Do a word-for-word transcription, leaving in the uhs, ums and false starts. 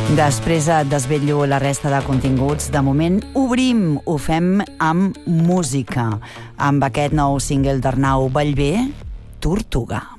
Després et desvetllo la resta de continguts. De moment obrim, ho fem amb música, amb aquest nou single d'Arnau Ballbé, Tortuga.